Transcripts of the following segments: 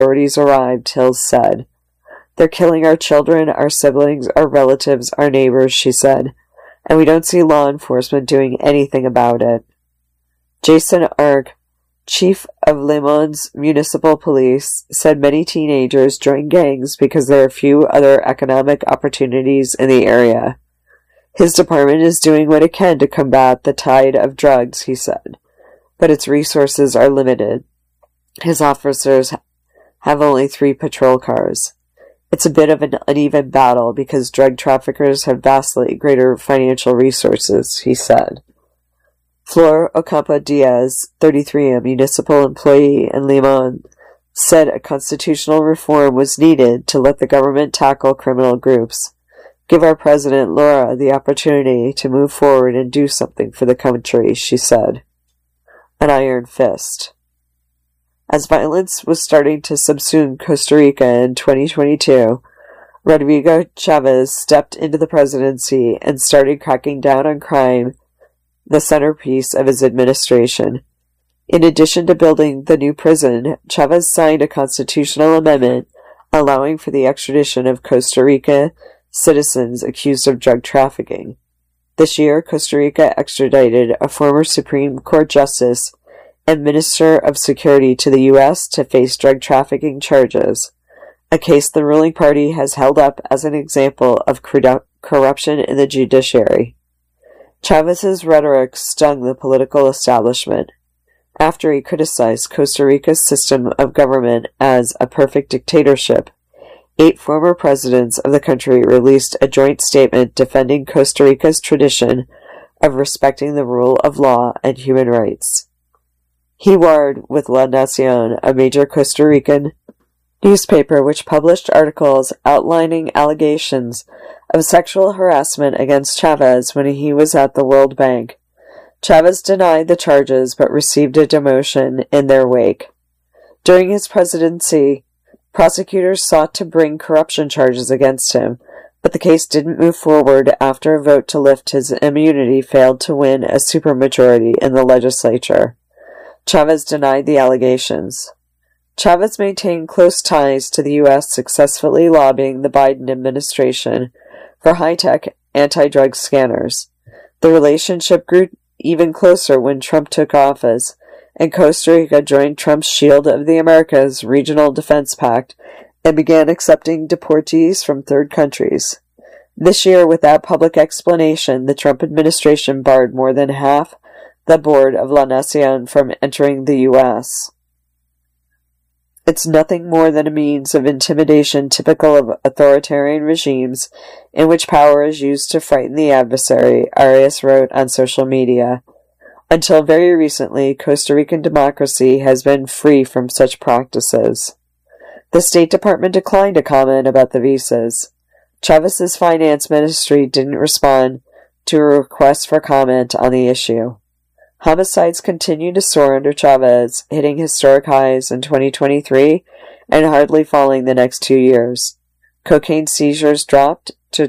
authorities arrived, Hills said. "They're killing our children, our siblings, our relatives, our neighbors," she said, "and we don't see law enforcement doing anything about it." Jason Ark, chief of Le Mans Municipal Police, said many teenagers join gangs because there are few other economic opportunities in the area. His department is doing what it can to combat the tide of drugs, he said, but its resources are limited. His officers have only 3 patrol cars. It's a bit of an uneven battle because drug traffickers have vastly greater financial resources, he said. Flor Ocampo Diaz, 33, a municipal employee in Le Mans, said a constitutional reform was needed to let the government tackle criminal groups. "Give our president, Laura, the opportunity to move forward and do something for the country," she said. An iron fist. As violence was starting to subsume Costa Rica in 2022, Rodrigo Chavez stepped into the presidency and started cracking down on crime, the centerpiece of his administration. In addition to building the new prison, Chavez signed a constitutional amendment allowing for the extradition of Costa Rica citizens accused of drug trafficking. This year, Costa Rica extradited a former Supreme Court justice and Minister of Security to the U.S. to face drug trafficking charges, a case the ruling party has held up as an example of corruption in the judiciary. Chavez's rhetoric stung the political establishment. After he criticized Costa Rica's system of government as a perfect dictatorship, 8 former presidents of the country released a joint statement defending Costa Rica's tradition of respecting the rule of law and human rights. He warred with La Nación, a major Costa Rican newspaper which published articles outlining allegations of sexual harassment against Chavez when he was at the World Bank. Chavez denied the charges but received a demotion in their wake. During his presidency, prosecutors sought to bring corruption charges against him, but the case didn't move forward after a vote to lift his immunity failed to win a supermajority in the legislature. Chavez denied the allegations. Chavez maintained close ties to the U.S., successfully lobbying the Biden administration for high-tech anti-drug scanners. The relationship grew even closer when Trump took office, and Costa Rica joined Trump's Shield of the Americas Regional Defense Pact and began accepting deportees from third countries. This year, without public explanation, the Trump administration barred more than half the board of La Nación from entering the U.S. It's nothing more than a means of intimidation typical of authoritarian regimes in which power is used to frighten the adversary, Arias wrote on social media. Until very recently, Costa Rican democracy has been free from such practices. The State Department declined to comment about the visas. Chavez's finance ministry didn't respond to a request for comment on the issue. Homicides continue to soar under Chavez, hitting historic highs in 2023 and hardly falling the next 2 years. Cocaine seizures dropped to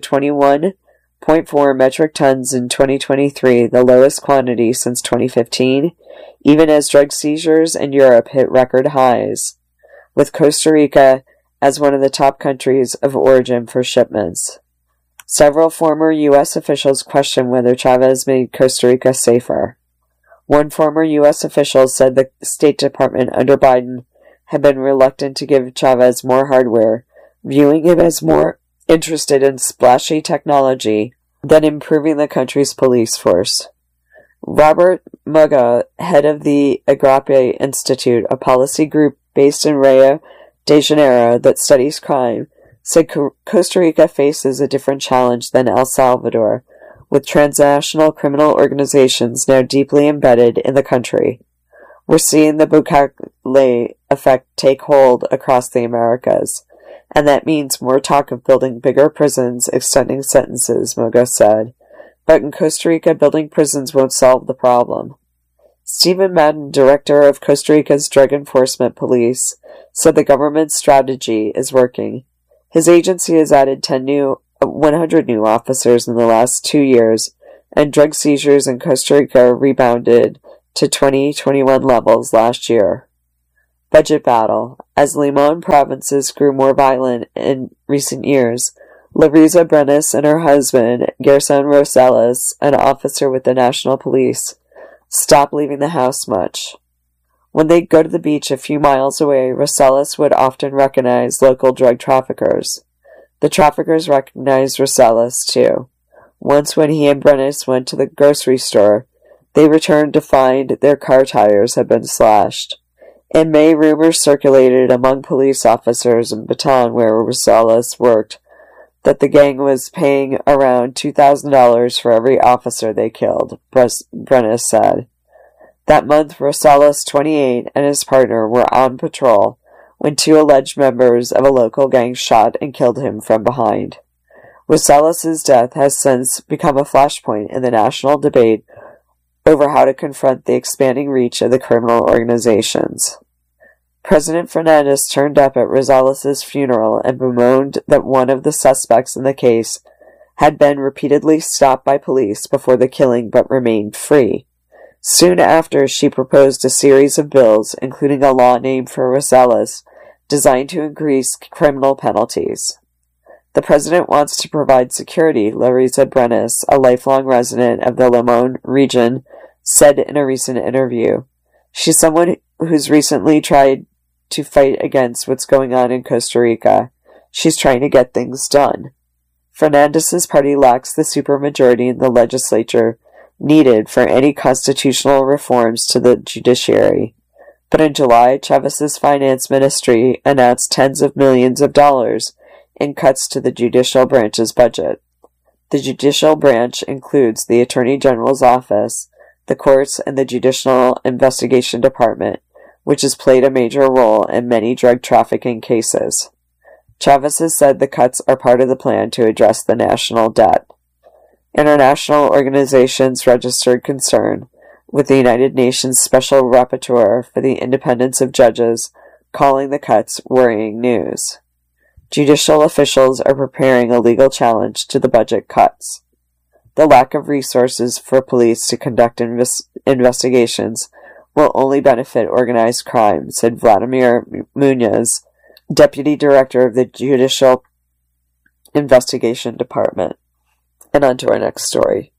21.4 metric tons in 2023, the lowest quantity since 2015, even as drug seizures in Europe hit record highs, with Costa Rica as one of the top countries of origin for shipments. Several former U.S. officials questioned whether Chavez made Costa Rica safer. One former U.S. official said the State Department under Biden had been reluctant to give Chavez more hardware, viewing him as more interested in splashy technology than improving the country's police force. Robert Muga, head of the Agape Institute, a policy group based in Rio de Janeiro that studies crime, said Costa Rica faces a different challenge than El Salvador, with transnational criminal organizations now deeply embedded in the country. We're seeing the Bukele effect take hold across the Americas, and that means more talk of building bigger prisons, extending sentences, Muga said. But in Costa Rica, building prisons won't solve the problem. Stephen Madden, director of Costa Rica's Drug Enforcement Police, said the government's strategy is working. His agency has added 100 new officers in the last 2 years, and drug seizures in Costa Rica rebounded to 2021 levels last year. Budget battle. As Limon provinces grew more violent in recent years, Larisa Brenes and her husband, Gerson Rosales, an officer with the National Police, stopped leaving the house much. When they'd go to the beach a few miles away, Rosales would often recognize local drug traffickers. The traffickers recognized Rosales, too. Once when he and Brenes went to the grocery store, they returned to find their car tires had been slashed. In May, rumors circulated among police officers in Baton, where Rosales worked, that the gang was paying around $2,000 for every officer they killed, Brenes said. That month, Rosales, 28, and his partner were on patrol when two alleged members of a local gang shot and killed him from behind. Rosales' death has since become a flashpoint in the national debate over how to confront the expanding reach of the criminal organizations. President Fernandez turned up at Rosales' funeral and bemoaned that one of the suspects in the case had been repeatedly stopped by police before the killing but remained free. Soon after, she proposed a series of bills, including a law named for Rosales, designed to increase criminal penalties. The president wants to provide security, Larisa Brenes, a lifelong resident of the Limon region, said in a recent interview. She's someone who's recently tried to fight against what's going on in Costa Rica. She's trying to get things done. Fernandez's party lacks the supermajority in the legislature needed for any constitutional reforms to the judiciary. But in July, Chavez's finance ministry announced tens of millions of dollars in cuts to the judicial branch's budget. The judicial branch includes the Attorney General's office, the courts, and the Judicial Investigation Department, which has played a major role in many drug trafficking cases. Chavez has said the cuts are part of the plan to address the national debt. International organizations registered concern, with the United Nations Special Rapporteur for the Independence of Judges calling the cuts worrying news. Judicial officials are preparing a legal challenge to the budget cuts. The lack of resources for police to conduct investigations will only benefit organized crime, said Vladimir Munoz, Deputy Director of the Judicial Investigation Department. And on to our next story.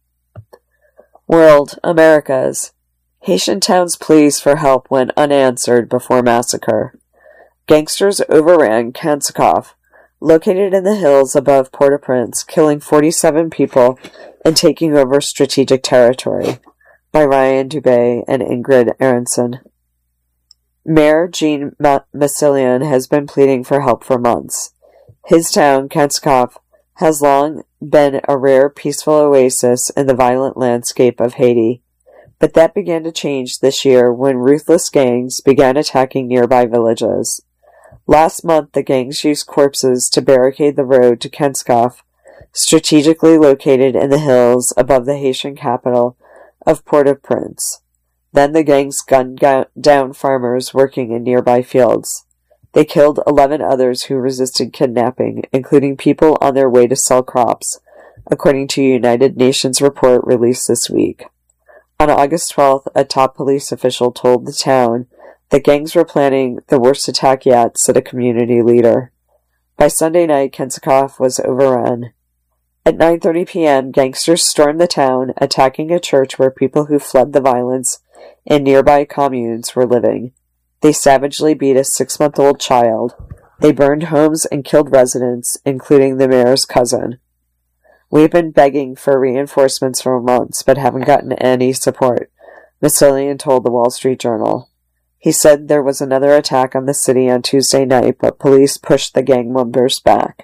World, Americas. Haitian towns pleas for help went unanswered before massacre. Gangsters overran Kansakoff, located in the hills above Port-au-Prince, killing 47 people and taking over strategic territory. By Ryan Dubé and Ingrid Aronson. Mayor Jean Massillon has been pleading for help for months. His town, Kansakoff, has long been a rare, peaceful oasis in the violent landscape of Haiti, but that began to change this year when ruthless gangs began attacking nearby villages. Last month, the gangs used corpses to barricade the road to Kansakoff, strategically located in the hills above the Haitian capital of Port-au-Prince. Then the gangs gunned down farmers working in nearby fields. They killed 11 others who resisted kidnapping, including people on their way to sell crops, according to a United Nations report released this week. On August 12th, a top police official told the town that gangs were planning the worst attack yet, said a community leader. By Sunday night, Kansakoff was overrun. At 9:30 p.m., gangsters stormed the town, attacking a church where people who fled the violence in nearby communes were living. They savagely beat a 6-month-old child. They burned homes and killed residents, including the mayor's cousin. We've been begging for reinforcements for months, but haven't gotten any support, Massillon told the Wall Street Journal. He said there was another attack on the city on Tuesday night, but police pushed the gang members back.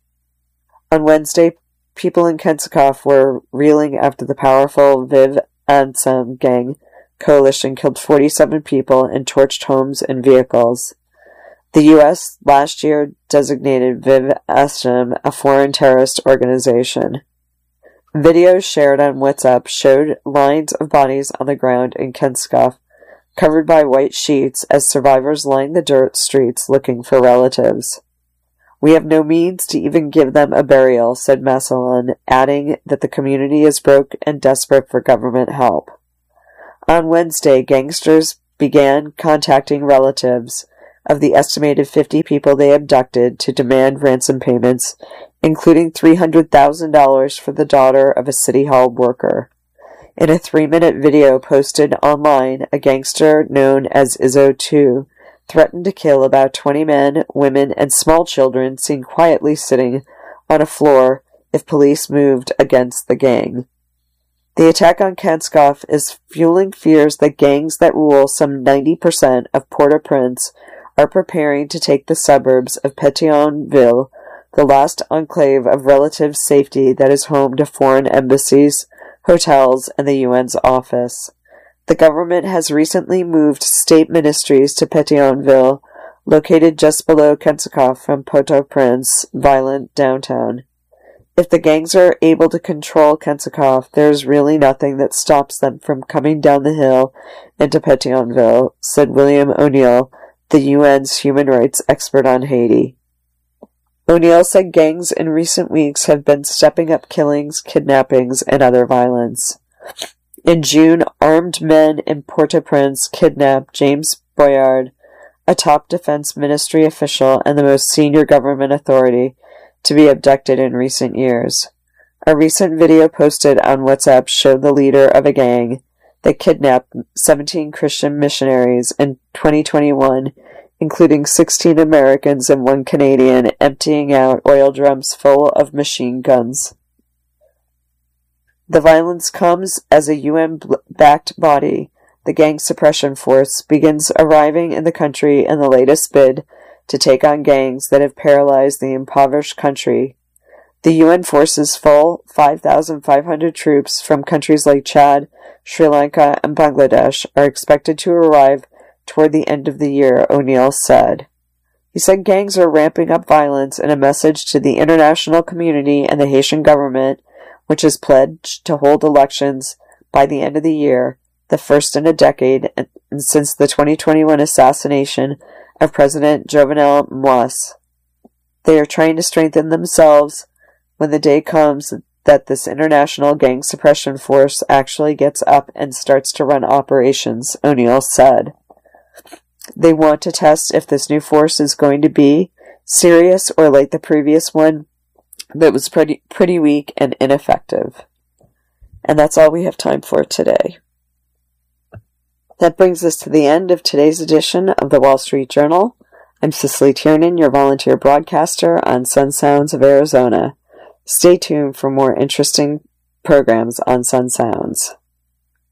On Wednesday, people in Kansakoff were reeling after the powerful Viv Ansem gang coalition killed 47 people and torched homes and vehicles. The U.S. last year designated Viv Ansem a foreign terrorist organization. Videos shared on WhatsApp showed lines of bodies on the ground in Kansakoff, covered by white sheets as survivors lined the dirt streets looking for relatives. We have no means to even give them a burial, said Massillon, adding that the community is broke and desperate for government help. On Wednesday, gangsters began contacting relatives of the estimated 50 people they abducted to demand ransom payments, including $300,000 for the daughter of a City Hall worker. In a 3-minute video posted online, a gangster known as Izzo 2 threatened to kill about 20 men, women, and small children seen quietly sitting on a floor if police moved against the gang. The attack on Kenskoff is fueling fears that gangs that rule some 90% of Port-au-Prince are preparing to take the suburbs of Pétionville, the last enclave of relative safety that is home to foreign embassies, hotels, and the UN's office. The government has recently moved state ministries to Pétionville, located just below Kenskoff from Port-au-Prince, violent downtown. If the gangs are able to control Kenskoff, there is really nothing that stops them from coming down the hill into Pétionville, said William O'Neill, the UN's human rights expert on Haiti. O'Neill said gangs in recent weeks have been stepping up killings, kidnappings, and other violence. In June, armed men in Port-au-Prince kidnapped James Boyard, a top defense ministry official and the most senior government authority to be abducted in recent years. A recent video posted on WhatsApp showed the leader of a gang that kidnapped 17 Christian missionaries in 2021, including 16 Americans and 1 Canadian, emptying out oil drums full of machine guns. The violence comes as a UN-backed body, the Gang Suppression Force, begins arriving in the country in the latest bid to take on gangs that have paralyzed the impoverished country. The UN force's full 5,500 troops from countries like Chad, Sri Lanka, and Bangladesh are expected to arrive toward the end of the year, O'Neill said. He said gangs are ramping up violence in a message to the international community and the Haitian government, which has pledged to hold elections by the end of the year, the first in a decade since the 2021 assassination of President Jovenel Moise. They are trying to strengthen themselves when the day comes that this international gang suppression force actually gets up and starts to run operations, O'Neill said. They want to test if this new force is going to be serious or like the previous one that was pretty weak and ineffective. And that's all we have time for today. That brings us to the end of today's edition of the Wall Street Journal. I'm Cicely Tiernan, your volunteer broadcaster on Sun Sounds of Arizona. Stay tuned for more interesting programs on Sun Sounds.